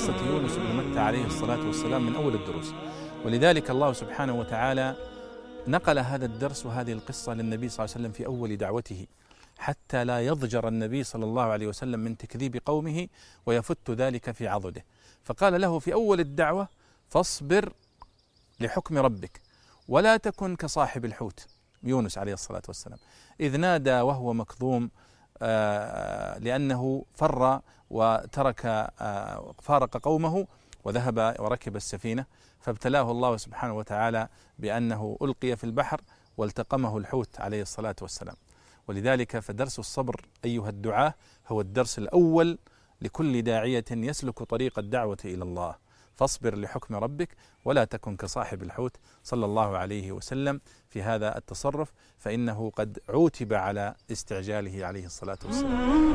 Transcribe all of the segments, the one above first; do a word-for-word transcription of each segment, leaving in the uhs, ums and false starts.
قصة يونس بن متى عليه الصلاة والسلام من أول الدروس، ولذلك الله سبحانه وتعالى نقل هذا الدرس وهذه القصة للنبي صلى الله عليه وسلم في أول دعوته، حتى لا يضجر النبي صلى الله عليه وسلم من تكذيب قومه ويفت ذلك في عضده، فقال له في أول الدعوة: فاصبر لحكم ربك ولا تكن كصاحب الحوت يونس عليه الصلاة والسلام، إذ نادى وهو مكظوم لأنه فر وترك فارق قومه وذهب وركب السفينة، فابتلاه الله سبحانه وتعالى بأنه ألقي في البحر والتقمه الحوت عليه الصلاة والسلام. ولذلك فدرس الصبر أيها الدعاة هو الدرس الأول لكل داعية يسلك طريق الدعوة إلى الله. فاصبر لحكم ربك ولا تكن كصاحب الحوت صلى الله عليه وسلم في هذا التصرف، فإنه قد عوتب على استعجاله عليه الصلاة والسلام.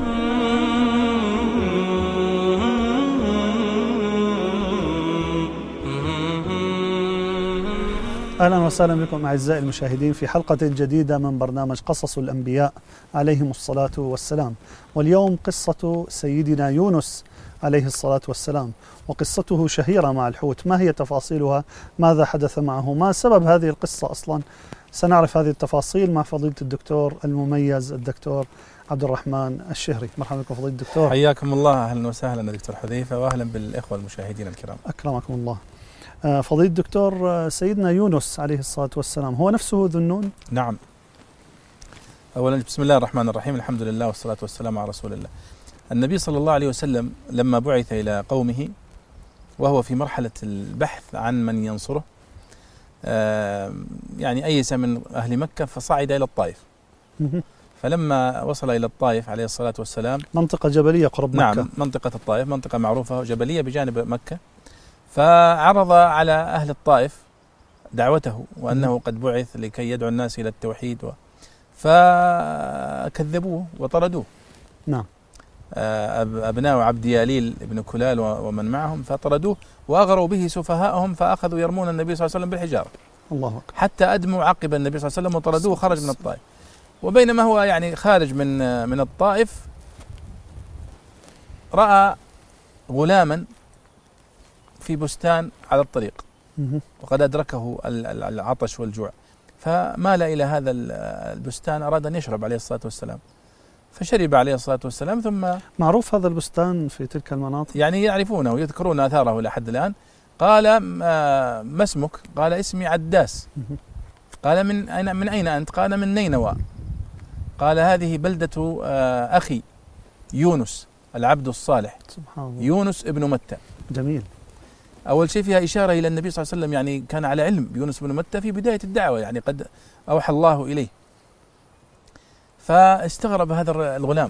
أهلا وسهلا بكم أعزائي المشاهدين في حلقة جديدة من برنامج قصص الأنبياء عليهم الصلاة والسلام. واليوم قصة سيدنا يونس عليه الصلاة والسلام، وقصته شهيرة مع الحوت. ما هي تفاصيلها؟ ماذا حدث معه؟ ما سبب هذه القصة أصلا؟ سنعرف هذه التفاصيل مع فضيلة الدكتور المميز الدكتور عبد الرحمن الشهري. مرحبا بكم فضيلة الدكتور. حياكم الله، أهلا وسهلا دكتور حذيفة، وأهلا بالإخوة المشاهدين الكرام. أكرمكم الله. فضيلة الدكتور، سيدنا يونس عليه الصلاة والسلام هو نفسه ذو النون؟ نعم. أولا بسم الله الرحمن الرحيم، الحمد لله والصلاة والسلام على رسول الله. النبي صلى الله عليه وسلم لما بعث إلى قومه وهو في مرحلة البحث عن من ينصره، يعني أيس من أهل مكة فصعد إلى الطائف. فلما وصل إلى الطائف عليه الصلاة والسلام، منطقة جبلية قرب مكة. نعم، منطقة الطائف منطقة معروفة جبلية بجانب مكة، فعرض على أهل الطائف دعوته وأنه قد بعث لكي يدعو الناس إلى التوحيد و... فكذبوه وطردوه. نعم. أبناء عبد ياليل ابن كلال ومن معهم فطردوه وأغروا به سفهاءهم، فأخذوا يرمون النبي صلى الله عليه وسلم بالحجارة. الله أكبر. حتى أدموا عقب النبي صلى الله عليه وسلم وطردوه وخرج من الطائف. وبينما هو يعني خارج من من الطائف رأى غلاما في بستان على الطريق وقد أدركه العطش والجوع، فمال إلى هذا البستان، أراد أن يشرب عليه الصلاة والسلام، فشرب عليه الصلاة والسلام. ثم معروف هذا البستان في تلك المناطق؟ يعني يعرفونه ويذكرون آثاره لحد الآن. قال: ما اسمك؟ قال: اسمي عداس. قال: من أين من أين أنت؟ قال: من نينوى. قال: هذه بلدة أخي يونس العبد الصالح. سبحان الله. يونس ابن متى. جميل. أول شيء فيها إشارة إلى النبي صلى الله عليه وسلم، يعني كان على علم بيونس بن متى في بداية الدعوة، يعني قد أوحى الله إليه. فاستغرب هذا الغلام